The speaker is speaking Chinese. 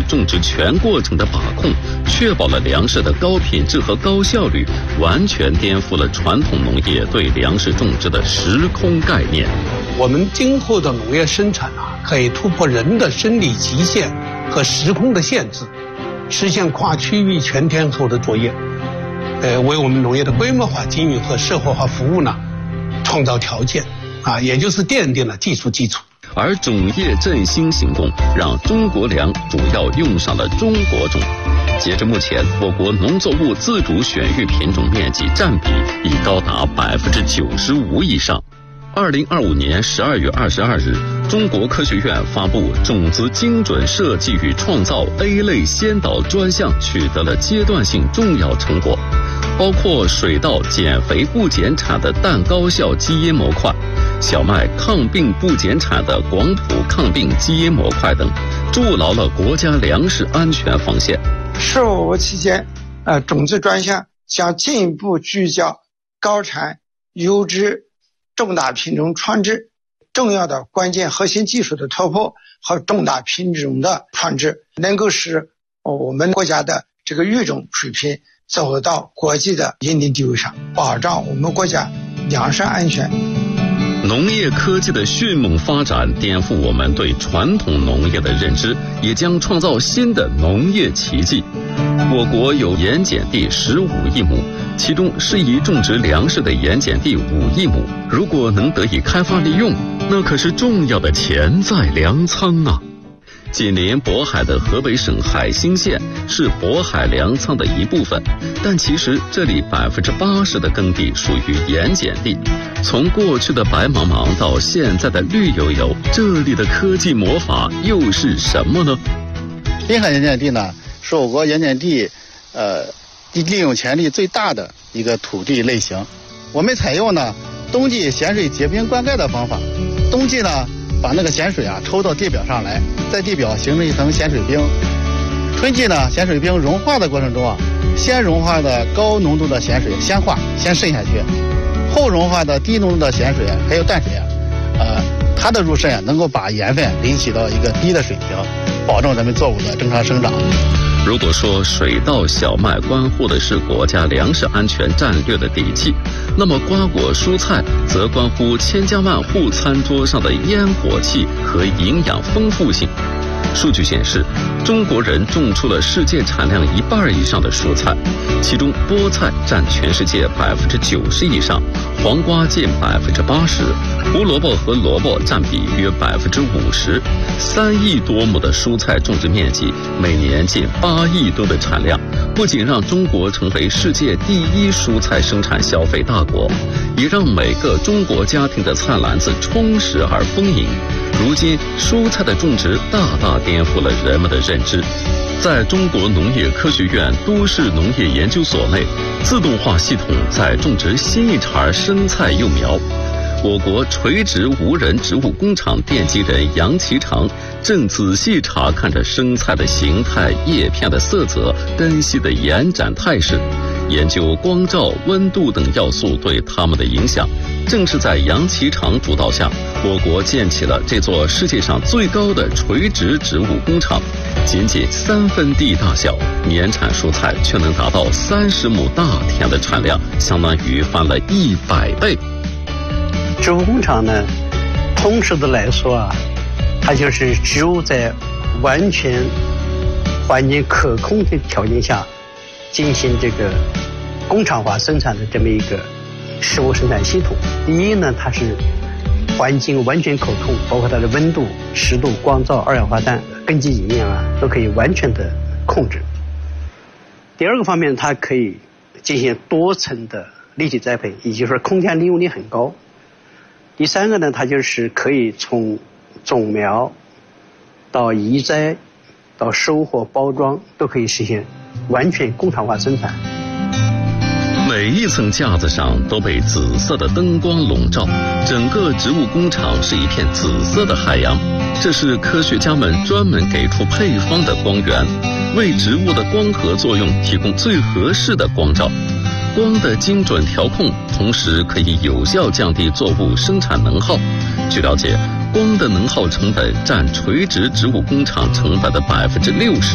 种植全过程的把控，确保了粮食的高品质和高效率，完全颠覆了传统农业对粮食种植的时空概念。 我们今后的农业生产可以突破人的生理极限和时空的限制，实现跨区域全天候的作业，为我们农业的规模化经营和社会化服务创造条件也就是奠定了技术基础。 而种业振兴行动让中国粮主要用上了中国种。截至目前，我国农作物自主选育品种面积占比已高达95%以上。2025年12月22日，中国科学院发布种子精准设计与创造 A 类先导专项取得了阶段性重要成果，包括水稻减肥不减产的氮高效基因模块、小麦抗病不减产的广谱抗病基因模块等，筑牢了国家粮食安全防线。 15个期间，种子专项将进一步聚焦高产、优质、重大品种创制，重要的关键核心技术的突破和重大品种的创制，能够使我们国家的这个育种水平走到国际的认定地位上，保障我们国家粮食安全。 农业科技的迅猛发展颠覆我们对传统农业的认知，也将创造新的农业奇迹。我国有盐碱地15亿亩，其中适宜种植粮食的盐碱地5亿亩，如果能得以开发利用，那可是重要的潜在粮仓啊！紧邻渤海的河北省海兴县是渤海粮仓的一部分，但其实这里80%的耕地属于盐碱地。从过去的白茫茫到现在的绿油油，这里的科技魔法又是什么呢？ 滨海盐碱地呢，是我国盐碱地利用潜力最大的一个土地类型。我们采用呢冬季咸水结冰灌溉的方法，冬季呢把那个咸水抽到地表上来，在地表形成一层咸水冰。春季呢，咸水冰融化的过程中先融化的高浓度的咸水先渗下去，后融化的低浓度的咸水还有淡水它的入渗能够把盐分引起到一个低的水平，保证咱们作物的正常生长。 如果说水稻、小麦关乎的是国家粮食安全战略的底气，那么瓜果蔬菜则关乎千家万户餐桌上的烟火气和营养丰富性。数据显示，中国人种出了世界产量1半以上的蔬菜，其中菠菜占全世界90%以上，黄瓜近80%，胡萝卜和萝卜占比约50%，3亿多亩的蔬菜种植面积，每年近8亿吨的产量，不仅让中国成为世界第1蔬菜生产消费大国，也让每个中国家庭的菜篮子充实而丰盈。如今，蔬菜的种植大大颠覆了人们的认知。在中国农业科学院都市农业研究所内，自动化系统在种植新一茬生菜幼苗。我国垂直无人植物工厂奠基人杨其长正仔细查看着生菜的形态、叶片的色泽、根系的延展态势，研究光照、温度等要素对它们的影响。正是在杨其长主导下，我国建起了这座世界上最高的垂直植物工厂。仅仅3分地大小，年产蔬菜却能达到30亩大田的产量，相当于翻了100倍。 植物工厂呢，通俗的来说它就是植物在完全环境可控的条件下进行这个工厂化生产的这么一个食物生产系统。第一呢，它是环境完全可控，包括它的温度、湿度、光照、二氧化氮、根基营养都可以完全的控制。第二个方面，它可以进行多层的立体栽培，也就是说空间利用率很高。第三个呢，它就是可以从种苗到移栽到收获包装都可以实现完全工厂化生产。 每一层架子上都被紫色的灯光笼罩，整个植物工厂是一片紫色的海洋。这是科学家们专门给出配方的光源，为植物的光合作用提供最合适的光照。光的精准调控，同时可以有效降低作物生产能耗。据了解，光的能耗成本占垂直植物工厂成本的60%。